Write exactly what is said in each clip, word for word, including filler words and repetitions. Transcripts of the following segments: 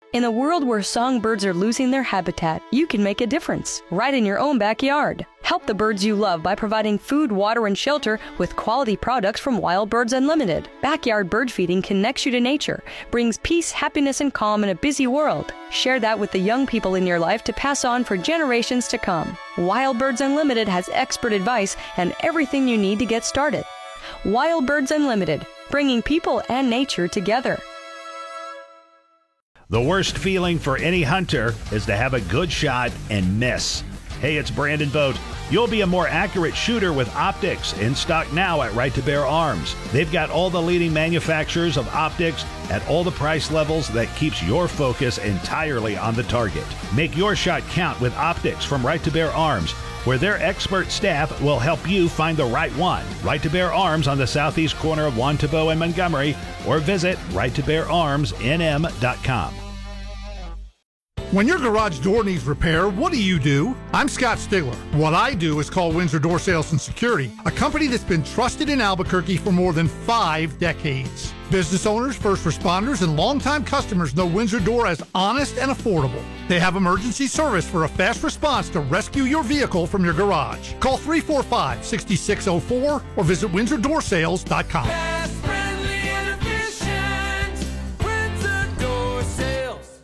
In a world where songbirds are losing their habitat, you can make a difference, right in your own backyard. Help the birds you love by providing food, water, and shelter with quality products from Wild Birds Unlimited. Backyard bird feeding connects you to nature, brings peace, happiness, and calm in a busy world. Share that with the young people in your life to pass on for generations to come. Wild Birds Unlimited has expert advice and everything you need to get started. Wild Birds Unlimited, bringing people and nature together. The worst feeling for any hunter is to have a good shot and miss. Hey, it's Brandon Vogt. You'll be a more accurate shooter with optics, in stock now at Right to Bear Arms. They've got all the leading manufacturers of optics at all the price levels that keeps your focus entirely on the target. Make your shot count with optics from Right to Bear Arms, where their expert staff will help you find the right one. Right to Bear Arms on the southeast corner of Juan Tabo and Montgomery, or visit right to bear arms n m dot com. When your garage door needs repair, what do you do? I'm Scott Stigler. What I do is call Windsor Door Sales and Security, a company that's been trusted in Albuquerque for more than five decades. Business owners, first responders, and longtime customers know Windsor Door as honest and affordable. They have emergency service for a fast response to rescue your vehicle from your garage. Call three four five, six six zero four or visit windsor door sales dot com. Fast, friendly, and efficient. Windsor Door Sales.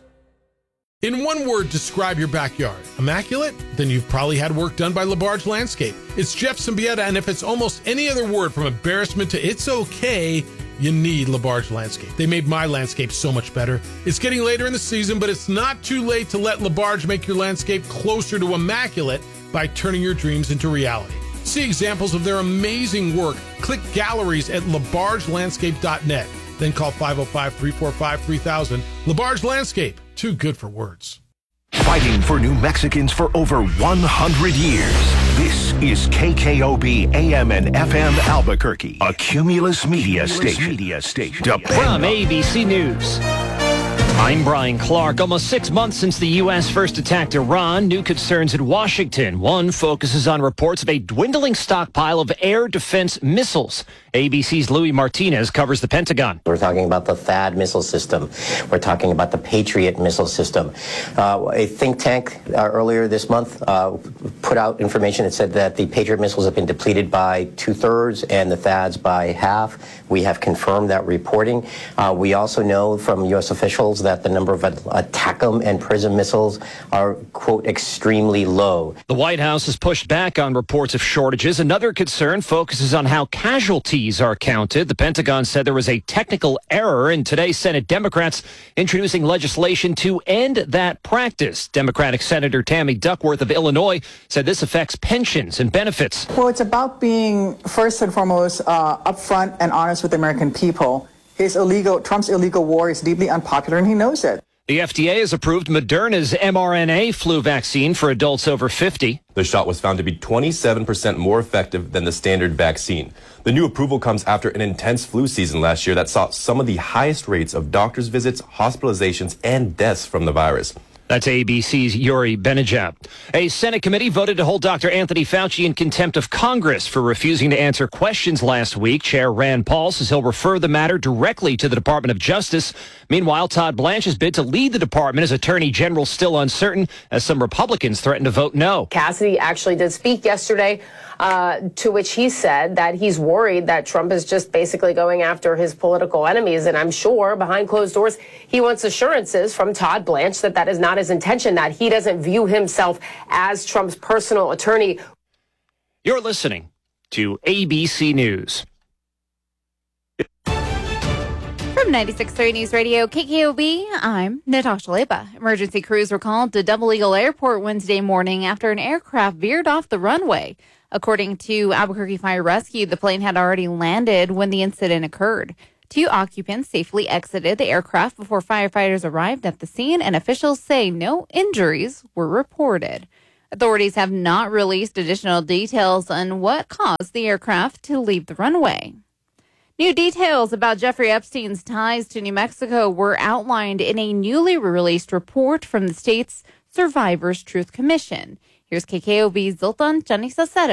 In one word, describe your backyard. Immaculate? Then you've probably had work done by LaBarge Landscape. It's Jeff Symbieta, and if it's almost any other word from embarrassment to it's okay, you need LaBarge Landscape. They made my landscape so much better. It's getting later in the season, but it's not too late to let LaBarge make your landscape closer to immaculate by turning your dreams into reality. See examples of their amazing work. Click galleries at labarge landscape dot net. Then call five oh five, three four five, three thousand. LaBarge Landscape. Too good for words. Fighting for New Mexicans for over one hundred years. This is K K O B A M and F M Albuquerque, a Cumulus Media Station. Media Station. From A B C News, I'm Brian Clark. Almost six months since the U S first attacked Iran, new concerns in Washington. One focuses on reports of a dwindling stockpile of air defense missiles. A B C's Louis Martinez covers the Pentagon. We're talking about the THAAD missile system. We're talking about the Patriot missile system. Uh, a think tank uh, earlier this month uh, put out information that said that the Patriot missiles have been depleted by two-thirds and the THAADs by half. We have confirmed that reporting. Uh, we also know from U S officials that the number of ATACMS and PRISM missiles are, quote, extremely low. The White House has pushed back on reports of shortages. Another concern focuses on how casualties are counted. The Pentagon said there was a technical error, and today Senate Democrats introducing legislation to end that practice. Democratic Senator Tammy Duckworth of Illinois said this affects pensions and benefits. Well, it's about being, first and foremost, uh, upfront and honest with the American people. His illegal, Trump's illegal war is deeply unpopular, and he knows it. The F D A has approved Moderna's mRNA flu vaccine for adults over fifty. The shot was found to be twenty-seven percent more effective than the standard vaccine. The new approval comes after an intense flu season last year that saw some of the highest rates of doctor's visits, hospitalizations, and deaths from the virus. That's A B C's Yuri Benejab. A Senate committee voted to hold Doctor Anthony Fauci in contempt of Congress for refusing to answer questions last week. Chair Rand Paul says he'll refer the matter directly to the Department of Justice. Meanwhile, Todd Blanche's bid to lead the department as Attorney General still uncertain, as some Republicans threaten to vote no. Cassidy actually did speak yesterday, uh, to which he said that he's worried that Trump is just basically going after his political enemies. And I'm sure behind closed doors, he wants assurances from Todd Blanche that that is not his intention, that he doesn't view himself as Trump's personal attorney. You're listening to A B C News. From ninety-six point three News Radio, K K O B, I'm Natasha Leba. Emergency crews were called to Double Eagle Airport Wednesday morning after an aircraft veered off the runway. According to Albuquerque Fire Rescue, the plane had already landed when the incident occurred. Two occupants safely exited the aircraft before firefighters arrived at the scene, and officials say no injuries were reported. Authorities have not released additional details on what caused the aircraft to leave the runway. New details about Jeffrey Epstein's ties to New Mexico were outlined in a newly released report from the state's Survivors Truth Commission. Here's K K O B's Zoltan Chani Salcedo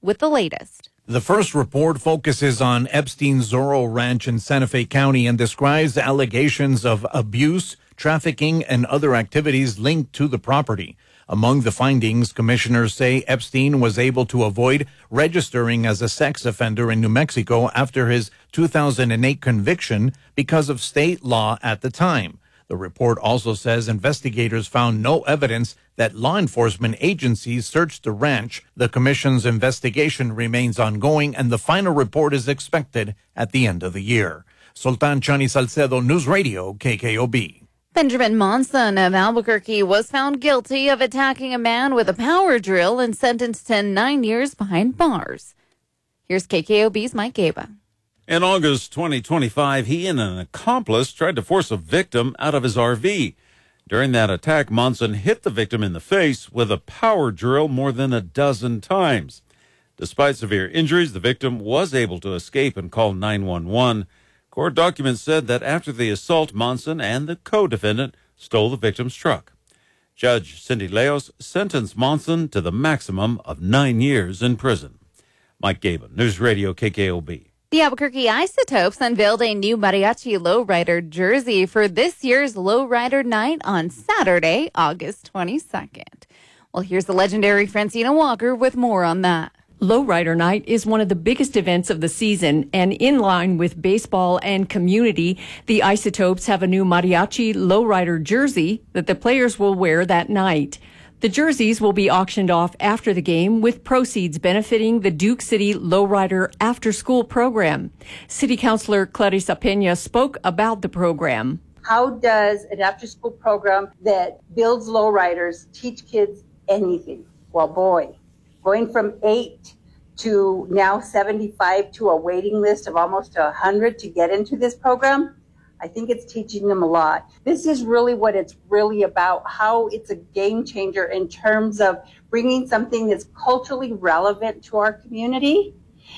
with the latest. The first report focuses on Epstein's Zorro Ranch in Santa Fe County and describes allegations of abuse, trafficking, and other activities linked to the property. Among the findings, commissioners say Epstein was able to avoid registering as a sex offender in New Mexico after his two thousand eight conviction because of state law at the time. The report also says investigators found no evidence that law enforcement agencies searched the ranch. The commission's investigation remains ongoing, and the final report is expected at the end of the year. Sultan Chani Salcedo, News Radio, K K O B. Benjamin Monson of Albuquerque was found guilty of attacking a man with a power drill and sentenced to nine years behind bars. Here's K K O B's Mike Gaba. In August twenty twenty-five, he and an accomplice tried to force a victim out of his R V. During that attack, Monson hit the victim in the face with a power drill more than a dozen times. Despite severe injuries, the victim was able to escape and call nine one one. Court documents said that after the assault, Monson and the co-defendant stole the victim's truck. Judge Cindy Leos sentenced Monson to the maximum of nine years in prison. Mike Gaba, News Radio K K O B. The Albuquerque Isotopes unveiled a new Mariachi Lowrider jersey for this year's Lowrider Night on Saturday, August twenty-second. Well, here's the legendary Francina Walker with more on that. Lowrider Night is one of the biggest events of the season, and in line with baseball and community, the Isotopes have a new Mariachi Lowrider jersey that the players will wear that night. The jerseys will be auctioned off after the game, with proceeds benefiting the Duke City Lowrider after-school program. City Councilor Clarissa Peña spoke about the program. How does an after-school program that builds lowriders teach kids anything? Well, boy, going from eight to now seventy-five to a waiting list of almost one hundred to get into this program, I think it's teaching them a lot. This is really what it's really about, how it's a game changer in terms of bringing something that's culturally relevant to our community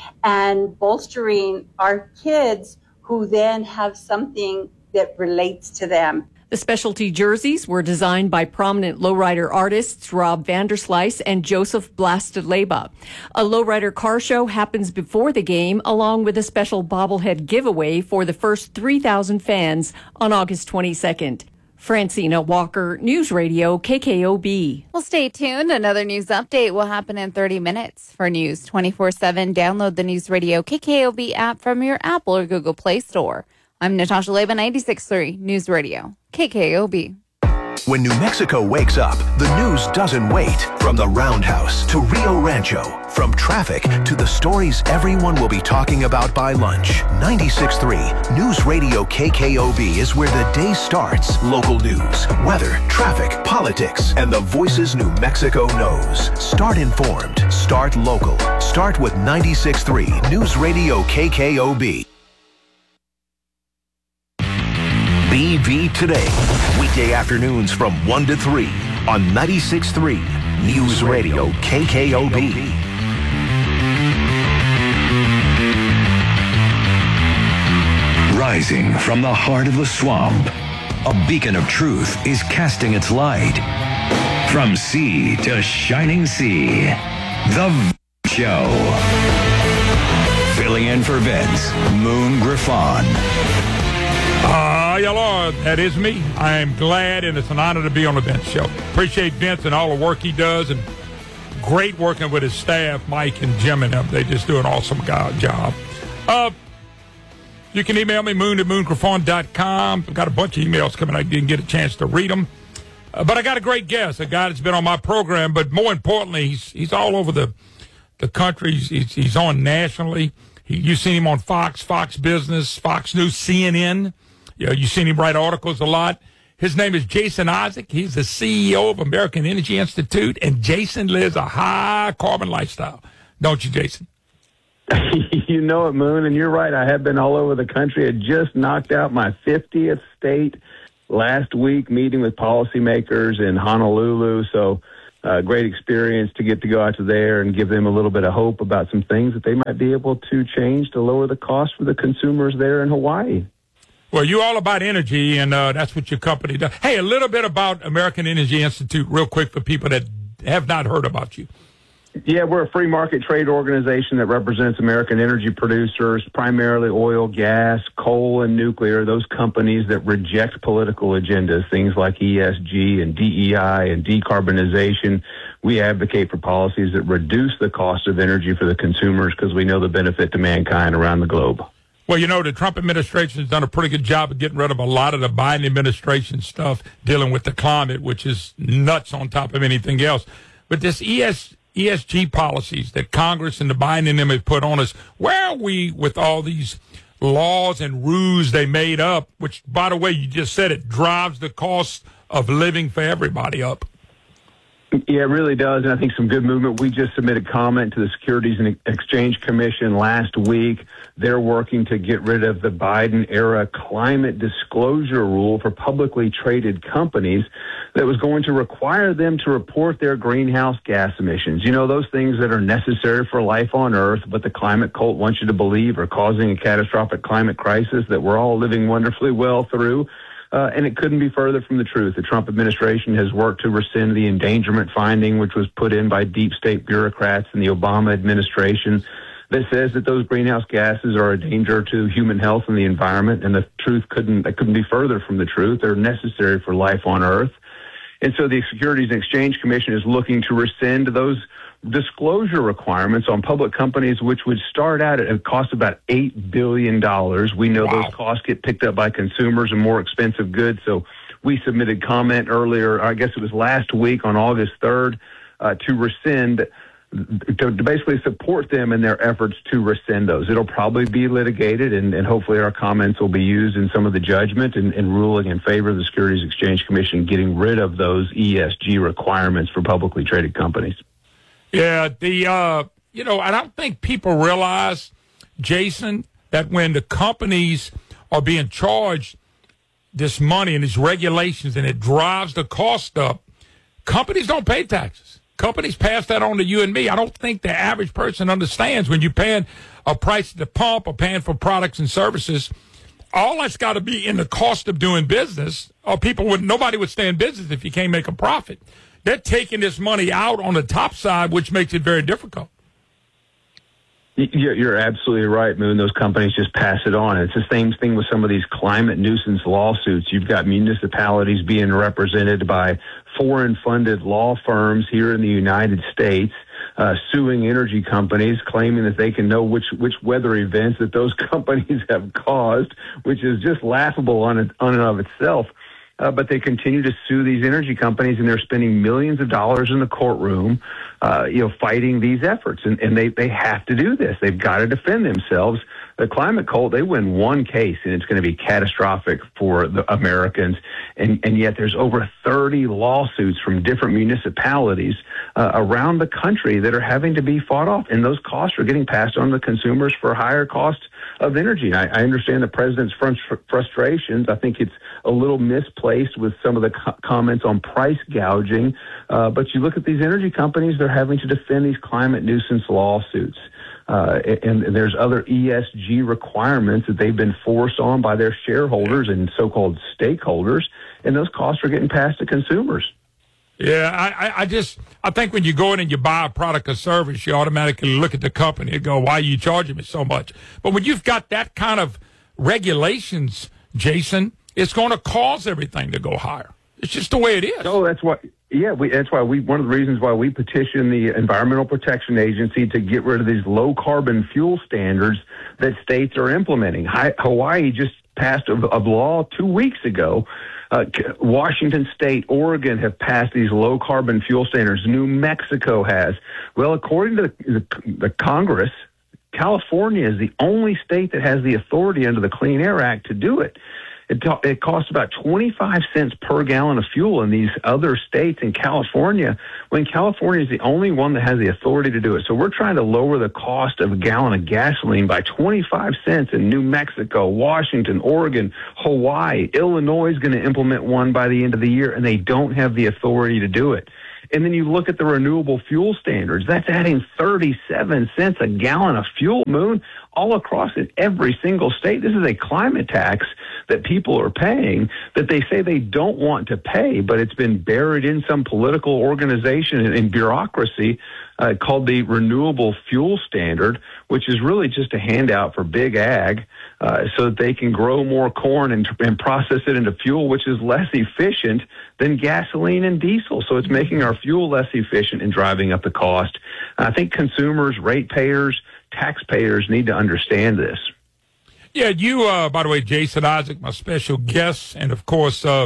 and bolstering our kids who then have something that relates to them. The specialty jerseys were designed by prominent lowrider artists Rob Vanderslice and Joseph Blasteleba. A lowrider car show happens before the game, along with a special bobblehead giveaway for the first three thousand fans on August twenty-second. Francina Walker, News Radio K K O B. Well, stay tuned. Another news update will happen in thirty minutes. For News twenty-four seven, download the News Radio K K O B app from your Apple or Google Play Store. I'm Natasha Leba, ninety-six point three News Radio, K K O B. When New Mexico wakes up, the news doesn't wait. From the Roundhouse to Rio Rancho, from traffic to the stories everyone will be talking about by lunch. ninety-six point three News Radio K K O B is where the day starts. Local news, weather, traffic, politics, and the voices New Mexico knows. Start informed. Start local. Start with ninety-six point three News Radio K K O B. B V Today, weekday afternoons from one to three on ninety-six point three News Radio K K O B. Rising from the heart of the swamp, a beacon of truth is casting its light. From sea to shining sea, The Show. Filling in for Vince, Moon Griffon. Ah, uh, hello, that is me. I am glad, and it's an honor to be on the Vince Show. Appreciate Vince and all the work he does, and great working with his staff, Mike and Jim and them. They just do an awesome job. Uh, you can email me, moon at moon griffon dot com. I've got a bunch of emails coming. I didn't get a chance to read them. Uh, but I got a great guest, a guy that's been on my program, but more importantly, he's he's all over the, the country. He's, he's on nationally. He, you've seen him on Fox, Fox Business, Fox News, C N N. You know, you've seen him write articles a lot. His name is Jason Isaac. He's the C E O of American Energy Institute, and Jason lives a high-carbon lifestyle. Don't you, Jason? You know it, Moon, and you're right. I have been all over the country. I just knocked out my fiftieth state last week, meeting with policymakers in Honolulu. So uh, great experience to get to go out to there and give them a little bit of hope about some things that they might be able to change to lower the cost for the consumers there in Hawaii. Well, you're all about energy, and uh, that's what your company does. Hey, a little bit about American Energy Institute real quick for people that have not heard about you. Yeah, we're a free market trade organization that represents American energy producers, primarily oil, gas, coal, and nuclear, those companies that reject political agendas, things like E S G and D E I and decarbonization. We advocate for policies that reduce the cost of energy for the consumers because we know the benefit to mankind around the globe. Well, you know, the Trump administration has done a pretty good job of getting rid of a lot of the Biden administration stuff dealing with the climate, which is nuts on top of anything else. But this E S E S G policies that Congress and the Biden and them have put on us, where are we with all these laws and rules they made up, which, by the way, you just said it drives the cost of living for everybody up? Yeah, it really does, and I think some good movement. We just submitted comment to the Securities and Exchange Commission last week. They're working to get rid of the Biden-era climate disclosure rule for publicly traded companies that was going to require them to report their greenhouse gas emissions. You know, those things that are necessary for life on Earth, but the climate cult wants you to believe are causing a catastrophic climate crisis that we're all living wonderfully well through. Uh, and it couldn't be further from the truth. The Trump administration has worked to rescind the endangerment finding, which was put in by deep state bureaucrats in the Obama administration, that says that those greenhouse gases are a danger to human health and the environment. And the truth couldn't, that couldn't be further from the truth. They're necessary for life on Earth. And so the Securities and Exchange Commission is looking to rescind those disclosure requirements on public companies, which would start out at a cost about eight billion dollars. We know wow. those costs get picked up by consumers and more expensive goods. So we submitted comment earlier, I guess it was last week on August third, uh, to rescind, to, to basically support them in their efforts to rescind those. It'll probably be litigated, and, and hopefully our comments will be used in some of the judgment and, and ruling in favor of the Securities Exchange Commission getting rid of those E S G requirements for publicly traded companies. Yeah, the uh, you know, I don't think people realize, Jason, that when the companies are being charged this money and these regulations and it drives the cost up, companies don't pay taxes. Companies pass that on to you and me. I don't think the average person understands when you're paying a price at the pump or paying for products and services, all that's got to be in the cost of doing business, or people would, nobody would stay in business if you can't make a profit. They're taking this money out on the top side, which makes it very difficult. You're absolutely right, Moon. Those companies just pass it on. It's the same thing with some of these climate nuisance lawsuits. You've got municipalities being represented by foreign-funded law firms here in the United States, uh, suing energy companies, claiming that they can know which, which weather events that those companies have caused, which is just laughable on, it, on and of itself. Uh, but they continue to sue these energy companies, and they're spending millions of dollars in the courtroom, uh, you know, fighting these efforts. And, and they, they have to do this. They've got to defend themselves. The climate cult, they win one case, and it's going to be catastrophic for the Americans. And, and yet there's over thirty lawsuits from different municipalities uh, around the country that are having to be fought off. And those costs are getting passed on to consumers for higher costs of energy. And I, I understand the president's frust- frustrations. I think it's a little misplaced with some of the co- comments on price gouging. Uh, but you look at these energy companies, they're having to defend these climate nuisance lawsuits. Uh, and, and there's other E S G requirements that they've been forced on by their shareholders and so-called stakeholders, and those costs are getting passed to consumers. Yeah, I, I just I think when you go in and you buy a product or service, you automatically look at the company and go, why are you charging me so much? But when you've got that kind of regulations, Jason, it's going to cause everything to go higher. It's just the way it is. Oh, that's what. Yeah, we, that's why we. One of the reasons why we petitioned the Environmental Protection Agency to get rid of these low carbon fuel standards that states are implementing. Hi, Hawaii just passed a, a law two weeks ago. Uh, Washington State, Oregon have passed these low carbon fuel standards. New Mexico has. Well, according to the, the, the Congress, California is the only state that has the authority under the Clean Air Act to do it. It, it costs about twenty-five cents per gallon of fuel in these other states. In California, when California is the only one that has the authority to do it. So we're trying to lower the cost of a gallon of gasoline by twenty-five cents in New Mexico, Washington, Oregon, Hawaii. Illinois is going to implement one by the end of the year, and they don't have the authority to do it. And then you look at the renewable fuel standards. That's adding thirty-seven cents a gallon of fuel, Moon. all across it, every single state. This is a climate tax that people are paying that they say they don't want to pay, but it's been buried in some political organization and in bureaucracy uh, called the Renewable Fuel Standard, which is really just a handout for big ag uh, so that they can grow more corn and, and process it into fuel, which is less efficient than gasoline and diesel. So it's making our fuel less efficient and driving up the cost. I think consumers, ratepayers, taxpayers need to understand this. Yeah, you, uh, by the way, Jason Isaac, my special guest, and of course, uh,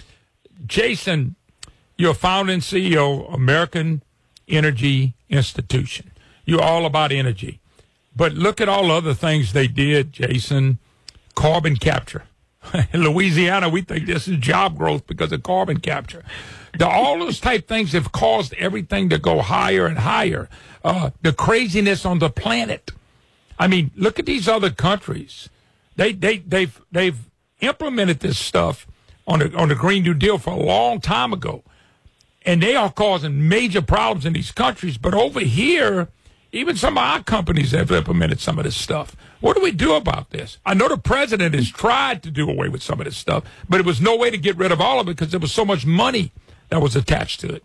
Jason, you're founding C E O, American Energy Institution. You're all about energy. But look at all the other things they did, Jason. Carbon capture. In Louisiana, we think this is job growth because of carbon capture. The, all those type things have caused everything to go higher and higher. Uh, the craziness on the planet. I mean, look at these other countries. They they they've they've implemented this stuff on the on the Green New Deal for a long time ago, and they are causing major problems in these countries. But over here, even some of our companies have implemented some of this stuff. What do we do about this? I know the president has tried to do away with some of this stuff, but it was no way to get rid of all of it because there was so much money that was attached to it.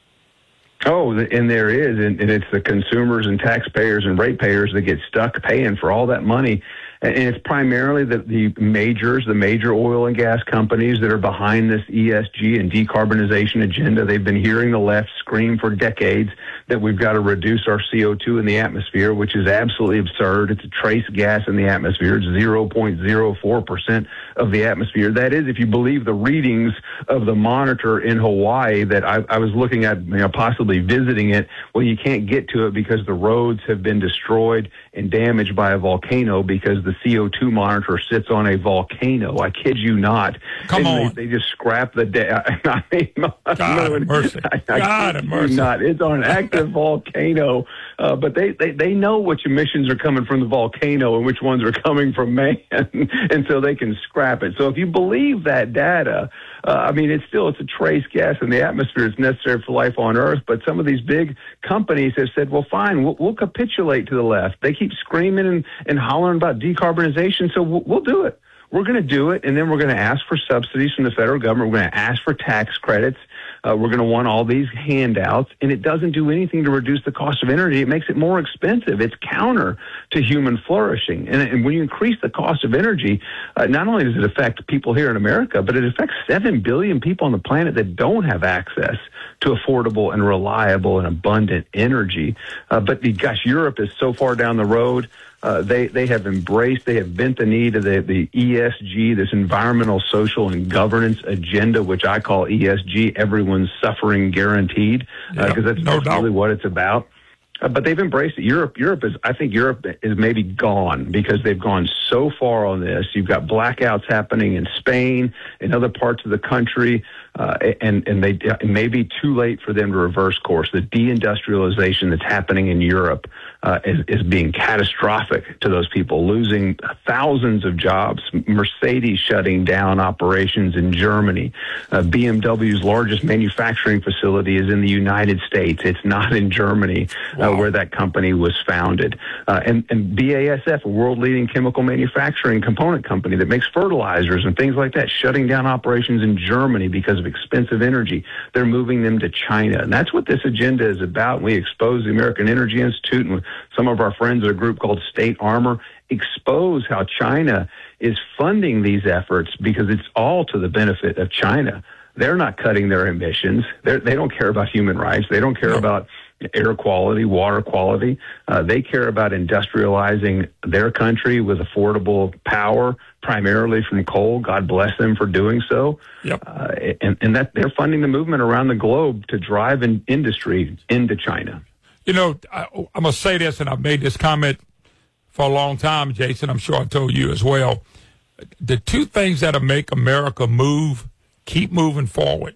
Oh, and there is, and, and it's the consumers and taxpayers and ratepayers that get stuck paying for all that money. And it's primarily the, the majors, the major oil and gas companies that are behind this E S G and decarbonization agenda. They've been hearing the left scream for decades that we've got to reduce our C O two in the atmosphere, which is absolutely absurd. It's a trace gas in the atmosphere. It's zero point zero four percent of the atmosphere. That is, if you believe the readings of the monitor in Hawaii that I, I was looking at, you know, possibly visiting it. Well, you can't get to it because the roads have been destroyed and damaged by a volcano because the C O two monitor sits on a volcano. I kid you not. Come and on. They, they just scrap the data. I mean, God have mercy. I, I God have mercy. Not. It's on an active volcano. Uh, but they, they, they know which emissions are coming from the volcano and which ones are coming from man. And so they can scrap it. So if you believe that data, uh, I mean, it's still, it's a trace gas in the atmosphere. It's necessary for life on Earth. But some of these big companies have said, well, fine, we'll, we'll capitulate to the left. They keep screaming and, and hollering about decarbonization. So we'll, we'll do it. We're going to do it, and then we're going to ask for subsidies from the federal government. We're going to ask for tax credits. Uh, we're going to want all these handouts, and it doesn't do anything to reduce the cost of energy. It makes it more expensive. It's counter to human flourishing. And, and when you increase the cost of energy, uh, not only does it affect people here in America, but it affects seven billion people on the planet that don't have access to affordable and reliable and abundant energy. Uh, but, the, gosh, Europe is so far down the road. Uh, they, they have embraced, they have bent the knee to the, the E S G, this environmental, social, and governance agenda, which I call E S G, everyone's suffering guaranteed, because uh, that's, no that's really what it's about. Uh, but they've embraced it. Europe, Europe is, I think Europe is maybe gone because they've gone so far on this. You've got blackouts happening in Spain, in other parts of the country, uh, and, and they, it may be too late for them to reverse course. The deindustrialization that's happening in Europe uh, is, is being catastrophic to those people, losing thousands of jobs. Mercedes shutting down operations in Germany. Uh, B M W's largest manufacturing facility is in the United States. It's not in Germany. Wow. Uh, where that company was founded. Uh, and, and B A S F, a world-leading chemical manufacturing component company that makes fertilizers and things like that, shutting down operations in Germany because of expensive energy. They're moving them to China. And that's what this agenda is about. We expose the American Energy Institute and some of our friends at a group called State Armor, expose how China is funding these efforts because it's all to the benefit of China. They're not cutting their emissions. They're, they don't care about human rights. They don't care no. about air quality, water quality. Uh, they care about industrializing their country with affordable power, primarily from coal. God bless them for doing so. Yep. Uh, and, and that they're funding the movement around the globe to drive an industry into China. You know, I, I'm going to say this, and I've made this comment for a long time, Jason. I'm sure I told you as well. The two things that'll make America move, keep moving forward,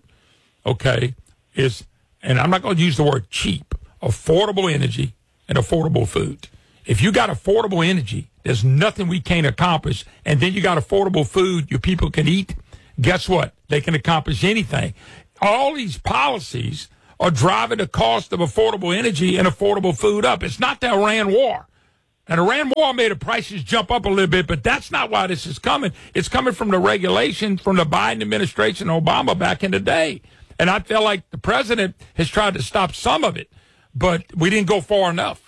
okay, is, and I'm not going to use the word cheap, affordable energy and affordable food. If you got affordable energy, there's nothing we can't accomplish. And then you got affordable food your people can eat. Guess what? They can accomplish anything. All these policies are driving the cost of affordable energy and affordable food up. It's not the Iran war. And Iran war made the prices jump up a little bit, but that's not why this is coming. It's coming from the regulation from the Biden administration, Obama back in the day. And I feel like the president has tried to stop some of it, but we didn't go far enough.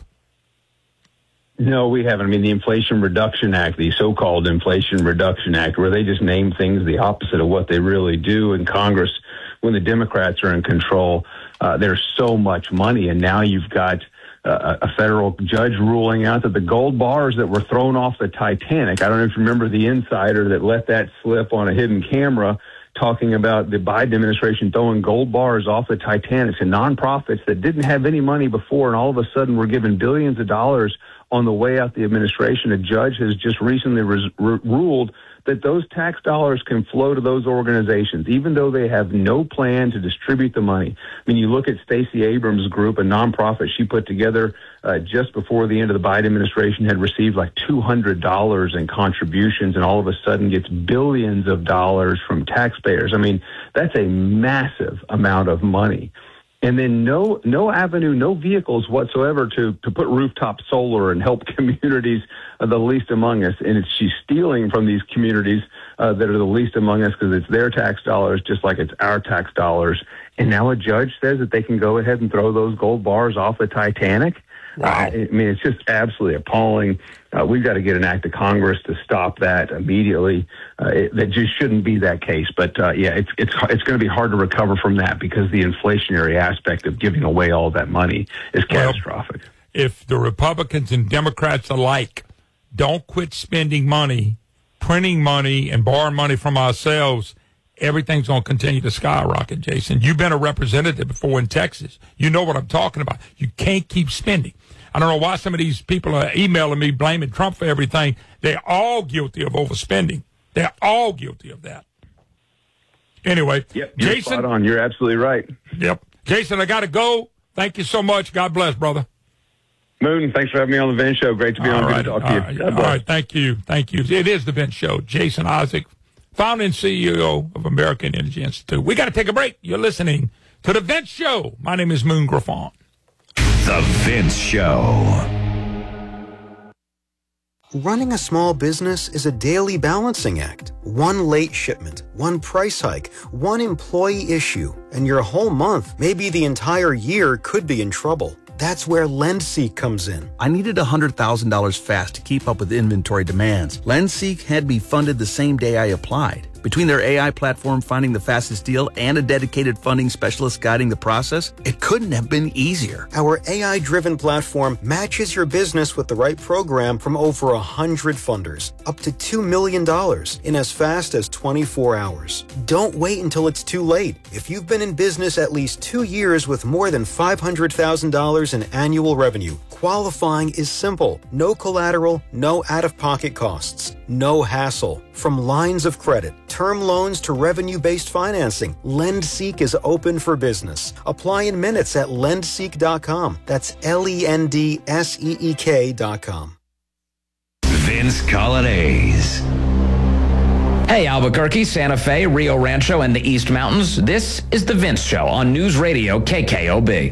No, we haven't. I mean, the Inflation Reduction Act, the so-called Inflation Reduction Act, where they just name things the opposite of what they really do in Congress when the Democrats are in control. Uh, there's so much money, and now you've got uh, a federal judge ruling out that the gold bars that were thrown off the Titanic, I don't know if you remember the insider that let that slip on a hidden camera, talking about the Biden administration throwing gold bars off the Titanic to nonprofits that didn't have any money before, and all of a sudden were given billions of dollars on the way out the administration. A judge has just recently res- r- ruled that those tax dollars can flow to those organizations, even though they have no plan to distribute the money. I mean, you look at Stacey Abrams' group, a nonprofit she put together uh, just before the end of the Biden administration, had received like two hundred dollars in contributions, and all of a sudden gets billions of dollars from taxpayers. I mean, that's a massive amount of money. And then no no avenue, no vehicles whatsoever to, to put rooftop solar and help communities uh, the least among us. And it's, she's stealing from these communities uh, that are the least among us because it's their tax dollars, just like it's our tax dollars. And now a judge says that they can go ahead and throw those gold bars off the Titanic. Wow. Uh, I mean, it's just absolutely appalling. Uh, we've got to get an act of Congress to stop that immediately. Uh, it, that just shouldn't be that case. But uh, yeah, it's it's it's going to be hard to recover from that because the inflationary aspect of giving away all that money is catastrophic. Well, if the Republicans and Democrats alike don't quit spending money, printing money, and borrowing money from ourselves, everything's going to continue to skyrocket, Jason. You've been a representative before in Texas. You know what I'm talking about. You can't keep spending. I don't know why some of these people are emailing me blaming Trump for everything. They're all guilty of overspending. They're all guilty of that. Anyway, yep, you're Jason. Spot on. You're absolutely right. Yep. Jason, I got to go. Thank you so much. God bless, brother. Moon, thanks for having me on the Vince Show. Great to be all on. Right, Good to talk all to you. Right, God all bless. right. Thank you. Thank you. It is the Vince Show. Jason Isaac, founder and C E O of American Energy Institute. We got to take a break. You're listening to the Vince Show. My name is Moon Griffon. The Vince Show. Running a small business is a daily balancing act. One late shipment, one price hike, one employee issue, and your whole month, maybe the entire year, could be in trouble. That's where LendSeek comes in. I needed one hundred thousand dollars fast to keep up with inventory demands. LendSeek had me funded the same day I applied. Between their A I platform finding the fastest deal and a dedicated funding specialist guiding the process, it couldn't have been easier. Our A I-driven platform matches your business with the right program from over one hundred funders, up to two million dollars in as fast as twenty-four hours. Don't wait until it's too late. If you've been in business at least two years with more than five hundred thousand dollars in annual revenue, qualifying is simple. No collateral, no out-of-pocket costs, no hassle. From lines of credit, term loans to revenue-based financing, LendSeek is open for business. Apply in minutes at lendseek dot com. That's L E N D S E E K dot com. Vince Colonnese. Hey, Albuquerque, Santa Fe, Rio Rancho, and the East Mountains. This is The Vince Show on News Radio K K O B.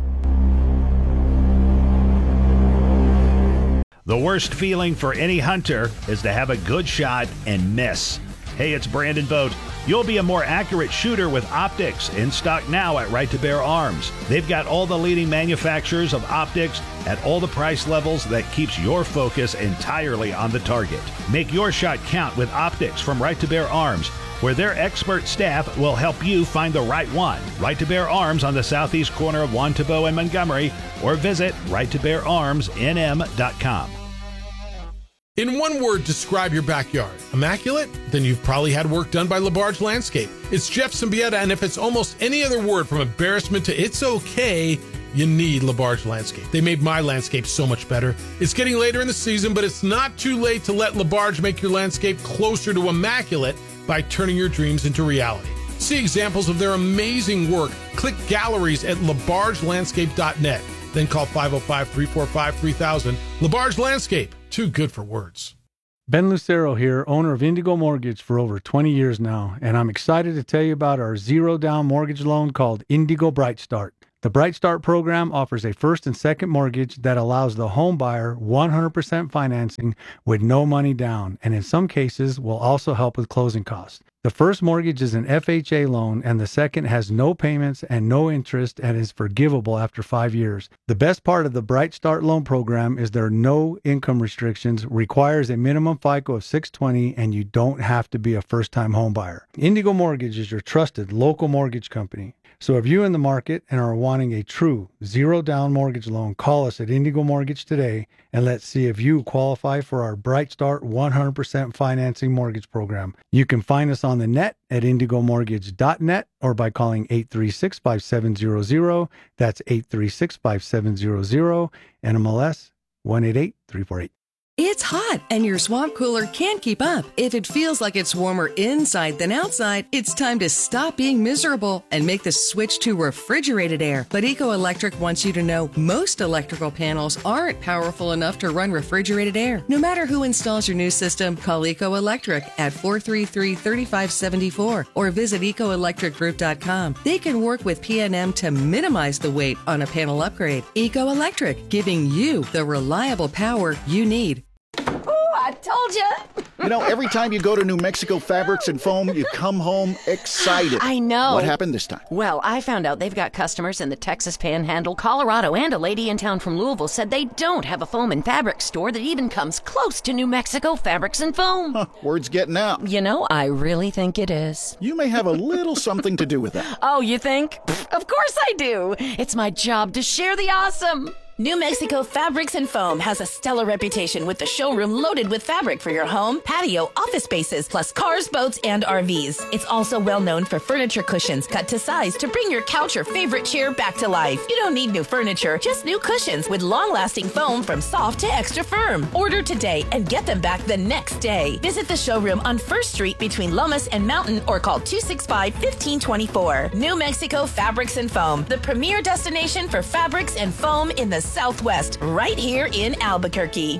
The worst feeling for any hunter is to have a good shot and miss. Hey, it's Brandon Vogt. You'll be a more accurate shooter with optics, in stock now at Right to Bear Arms. They've got all the leading manufacturers of optics at all the price levels that keeps your focus entirely on the target. Make your shot count with optics from Right to Bear Arms, where their expert staff will help you find the right one. Right to Bear Arms on the southeast corner of Juan Tabo and Montgomery, or visit right to bear arms n m dot com. In one word, describe your backyard. Immaculate? Then you've probably had work done by LaBarge Landscape. It's Jeff Symbieta, and if it's almost any other word from embarrassment to it's okay, you need LaBarge Landscape. They made my landscape so much better. It's getting later in the season, but it's not too late to let LaBarge make your landscape closer to immaculate by turning your dreams into reality. See examples of their amazing work. Click galleries at labarge landscape dot net. Then call five oh five, three four five, three thousand. LaBarge Landscape. Too good for words. Ben Lucero here, owner of Indigo Mortgage for over twenty years now, and I'm excited to tell you about our zero-down mortgage loan called Indigo Bright Start. The Bright Start program offers a first and second mortgage that allows the home buyer one hundred percent financing with no money down, and in some cases will also help with closing costs. The first mortgage is an F H A loan, and the second has no payments and no interest and is forgivable after five years. The best part of the Bright Start loan program is there are no income restrictions, requires a minimum FICO of six twenty, and you don't have to be a first-time home buyer. Indigo Mortgage is your trusted local mortgage company. So if you're in the market and are wanting a true zero-down mortgage loan, call us at Indigo Mortgage today, and let's see if you qualify for our Bright Start one hundred percent financing mortgage program. You can find us on the net at indigo mortgage dot net or by calling eight three six, five seven zero zero. That's eight three six, five seven zero zero, N M L S one eight eight three four eight. It's hot, and your swamp cooler can't keep up. If it feels like it's warmer inside than outside, it's time to stop being miserable and make the switch to refrigerated air. But Eco Electric wants you to know most electrical panels aren't powerful enough to run refrigerated air. No matter who installs your new system, call Eco Electric at four three three, three five seven four or visit eco electric group dot com. They can work with P and M to minimize the weight on a panel upgrade. Eco Electric, giving you the reliable power you need. I told you. You know, every time you go to New Mexico Fabrics and Foam, you come home excited. I know. What happened this time? Well, I found out they've got customers in the Texas Panhandle, Colorado, and a lady in town from Louisville said they don't have a foam and fabric store that even comes close to New Mexico Fabrics and Foam. Huh, word's getting out. You know, I really think it is. You may have a little something to do with that. Oh, you think? Pfft, of course I do. It's my job to share the awesome. New Mexico Fabrics and Foam has a stellar reputation with the showroom loaded with fabric for your home, patio, office spaces, plus cars, boats, and R Vs. It's also well known for furniture cushions cut to size to bring your couch or favorite chair back to life. You don't need new furniture, just new cushions with long-lasting foam from soft to extra firm. Order today and get them back the next day. Visit the showroom on First Street between Lomas and Mountain or call two six five, one five two four. New Mexico Fabrics and Foam, the premier destination for fabrics and foam in the Southwest, right here in Albuquerque.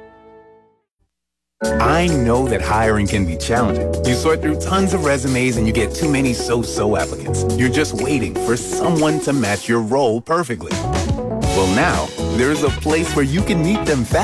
I know that hiring can be challenging. You sort through tons of resumes and you get too many so-so applicants. You're just waiting for someone to match your role perfectly. Well, now, there's a place where you can meet them fast.